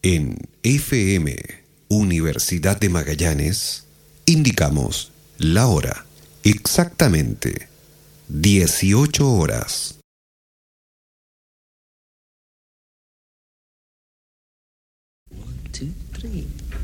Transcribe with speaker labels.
Speaker 1: En FM Universidad de Magallanes indicamos la hora, exactamente 18 horas.
Speaker 2: One, two, three.